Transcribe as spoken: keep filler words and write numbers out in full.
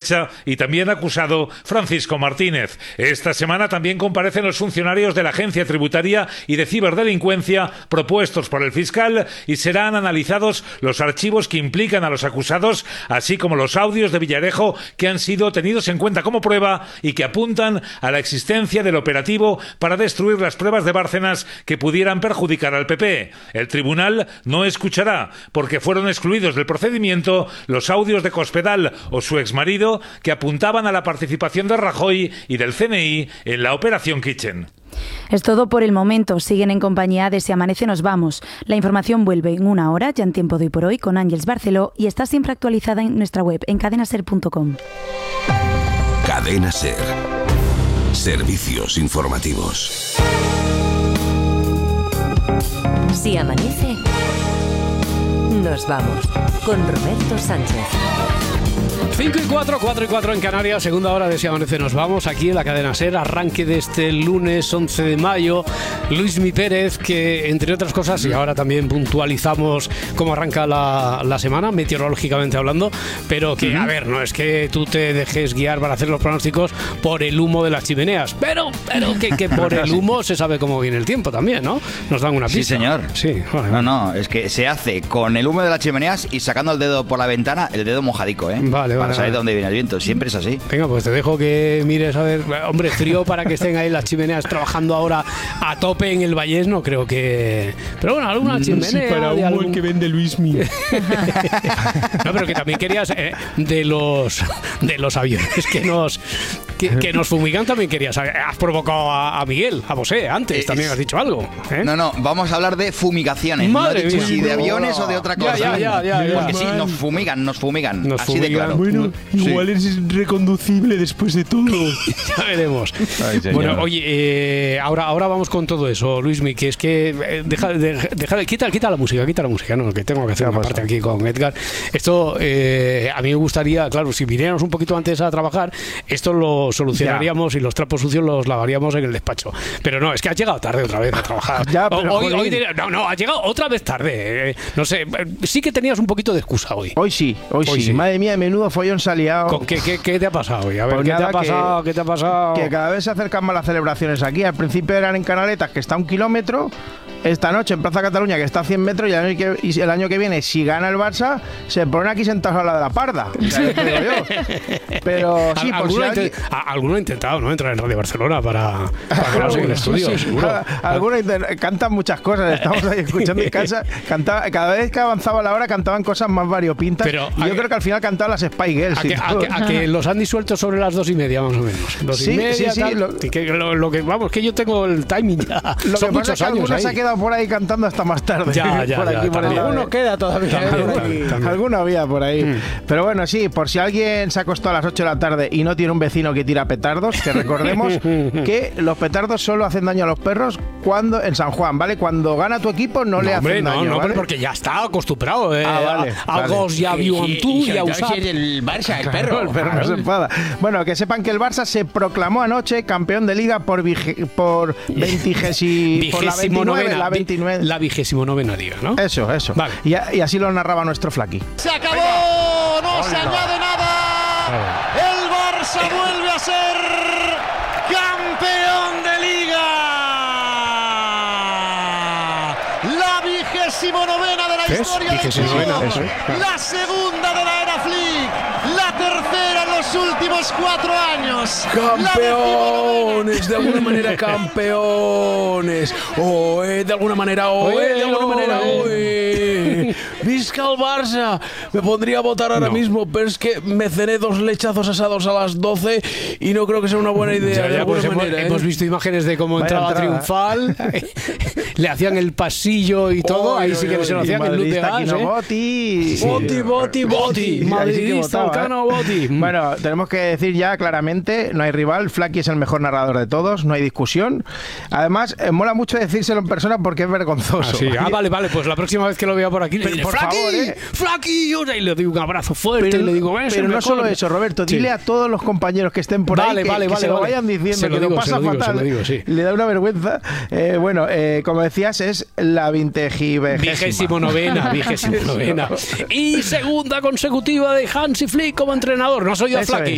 Ibarrecha y también acusado Francisco Martínez. Esta semana también comparecen los funcionarios de la Agencia Tributaria y de Ciberdelincuencia propuestos por el fiscal y serán analizados los archivos que implican a los acusados, así como los audios de Villarejo que han sido tenidos en cuenta como prueba y que apuntan a la existencia del operativo para destruir las pruebas de Bárcenas que pudieran perjudicar al P P. El tribunal no escuchará, porque fueron excluidos del procedimiento los audios de Cospedal o su exmarido que apuntaban a la participación de Rajoy y del C N I en la Operación Kitchen. Es todo por el momento. Siguen en compañía de Si Amanece Nos Vamos. La información vuelve en una hora, ya en Tiempo de Hoy por Hoy, con Ángeles Barceló, y está siempre actualizada en nuestra web, en cadena ser punto com. Cadena Ser. Servicios informativos. Si amanece, nos vamos con Roberto Sánchez. cinco y cuatro, cuatro y cuatro en Canarias, segunda hora de Si Amanece Nos Vamos, aquí en la cadena SER, arranque de este lunes once de mayo. Luismi Pérez, que entre otras cosas, y ahora también puntualizamos cómo arranca la, la semana, meteorológicamente hablando, pero que, uh-huh. a ver, no es que tú te dejes guiar para hacer los pronósticos por el humo de las chimeneas, pero, pero que, que por el humo se sabe cómo viene el tiempo también, ¿no? Nos dan una pista. Sí, señor. Sí, vale, no, no, es que se hace con el humo de las chimeneas y sacando el dedo por la ventana, el dedo mojadico, ¿eh? Vale, vale. Para saber de dónde viene el viento, siempre es así. Venga, pues te dejo que mires a ver. Hombre, frío para que estén ahí las chimeneas trabajando ahora a tope en el Vallés, no creo que. Pero bueno, alguna chimenea. Sí, para humo algún... el que vende Luismi. No, pero que también querías eh, de los de los aviones que nos que, que nos fumigan, también querías. Has provocado a, a Miguel, a Bosé, antes eh, también has dicho algo. ¿eh? No, no, vamos a hablar de fumigaciones. Madre no he dicho mía. si de aviones o de otra cosa. Ya, ya, ya, ya, Porque ya. sí, nos fumigan, nos fumigan. Nos así fumigan. de claro. Bueno, igual sí. es reconducible después de todo. Ya veremos. Ay, bueno, oye, eh, ahora, ahora vamos con todo eso, Luismi, que es que eh, deja, deja, deja, quita, quita la música, quita la música, no, que tengo que hacer una parte aquí con Edgar. Esto, eh, a mí me gustaría, claro, si viniéramos un poquito antes a trabajar, esto lo solucionaríamos ya. Y los trapos sucios los lavaríamos en el despacho. Pero no, es que has llegado tarde otra vez a trabajar. Ya, pero hoy, hoy diría, no, no, has llegado otra vez tarde. Eh, no sé, sí que tenías un poquito de excusa hoy. Hoy sí, hoy, hoy sí. sí. Madre mía, menudo follón se ha liado. ¿Con qué, qué, ¿Qué te ha pasado hoy? A ver, pues ¿qué te ha pasado? Que, ¿Qué te ha pasado? Que cada vez se acercan más las celebraciones aquí. Al principio eran en Canaletas, que está a un kilómetro. Esta noche en Plaza Cataluña, que está a cien metros, y el año que, y el año que viene, si gana el Barça, se ponen aquí sentados a la de la Parda. O sea, te digo yo. Pero sí, por si alguien... Alguno ha intentado, ¿no? Entrar en Radio Barcelona para, para grabarse en el estudio, sí, sí, seguro. Algunos cantan muchas cosas, estamos ahí escuchando y cansa, cantaba, cada vez que avanzaba la hora cantaban cosas más variopintas. Pero y yo que, creo que al final cantaban las Spice Girls. A que, a, que, a que los han disuelto sobre las dos y media, más o menos. Dos sí, y media, sí, sí. Tal, Lo, que, lo, lo que, vamos, que yo tengo el timing ya. Lo Son que muchos pasa es que años ahí. Se ha quedado por ahí cantando hasta más tarde. Ya, ya, por aquí, ya, por alguno queda todavía. También, también, también. Alguno había por ahí. Mm. Pero bueno, sí, por si alguien se ha acostado a las ocho de la tarde y no tiene un vecino que tira petardos, que recordemos que los petardos solo hacen daño a los perros cuando en San Juan, ¿vale? Cuando gana tu equipo no, no le hombre, hacen no, daño, no, ¿vale? Porque ya está acostumbrado. Eh, ah, vale, a, vale. Algo ya vio en tú y a usar. el Barça, el perro. El perro no se enfada. Bueno, que sepan que el Barça se proclamó anoche campeón de Liga por vige, por veintigesi, por la veintinueve, la veintinueve. La vigésimo novena Liga, ¿no? Eso, eso. Vale. Y, y así lo narraba nuestro Flaqui. ¡Se acabó! ¡No Hola. se añade nada! ¡El Barça vuelve a ser campeón de Liga! La vigésimo novena de la ¿Ves? historia del club. La segunda de la era Flick. La tercera en los últimos cuatro años. Campeones, de alguna manera campeones. Oh, eh, de alguna manera, oh, eh, de alguna manera, oh, eh. Visca el Barça. Me pondría a votar ahora no. mismo, pero es que me cené dos lechazos asados a las doce y no creo que sea una buena idea. Ya, ya, de alguna pues manera, hemos, ¿eh? hemos visto imágenes de cómo entraba entrada. Triunfal. Le hacían el pasillo y todo. Oh, ahí sí que se lo hacían en luz de gas, ¿eh? Boti, sí. Boti, Boti, Boti. Madridista, el Cano Boti. Bueno, tenemos que decir ya claramente, no hay rival. Flaqui es el mejor narrador de todos, no hay discusión. Además, eh, mola mucho decírselo en persona porque es vergonzoso. Ah, sí. ah, vale, vale, pues la próxima vez que lo vea por aquí, le diré, por Flaqui, favor, ¿eh? Flaqui, y le doy un abrazo fuerte pero, y le digo, ven, pero no solo eso, Roberto, dile sí. a todos los compañeros que estén por vale, ahí que, vale, que vale, se lo vale. vayan diciendo, se lo que digo, lo pasa se lo digo, fatal. Se lo digo, sí. Le da una vergüenza. Eh, bueno, eh, como decías, es la vigésimo novena, vigésimo novena. Y segunda consecutiva de Hansi Flick como entrenador. No soy yo, Flaqui.